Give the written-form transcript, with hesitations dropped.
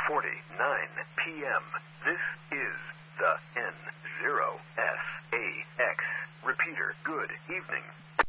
9:49 p.m. This is the N0SAX repeater. Good evening.